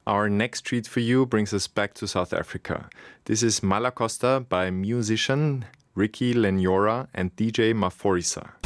Our next treat for you brings us back to South Africa. This is Malacosta by musician Ricky Lenyora and DJ Maphorisa.